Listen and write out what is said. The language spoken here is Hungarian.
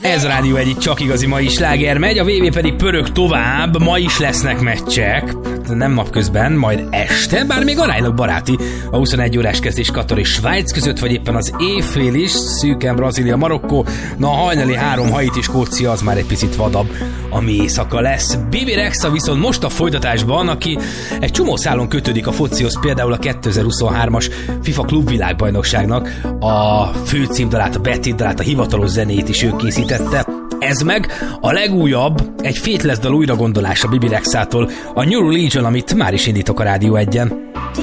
Ez a Rádió egyik csak igazi mai sláger megy, a VB pedig pörög tovább, ma is lesznek meccsek, nem napközben, majd este, bár még aránylag baráti, a 21 órás kezdés Katar és Svájc között, vagy éppen az éjfél is, szűken Brazília, Marokkó, na a hajnali 3 Haiti, Skócia az már egy picit vadabb, ami éjszaka lesz. Bibi Rexha viszont most a folytatásban, aki egy csomó szálon kötődik a focihoz, például a 2023-as FIFA klubvilágbajnokságnak a főcímdalát, a betétdalát, a hivatalos zenét is ő készítette. Ez meg a legújabb, egy Faithless dal újragondolása Bibi Rexhától, a New Religion, amit már is indítok a Rádió 1-en.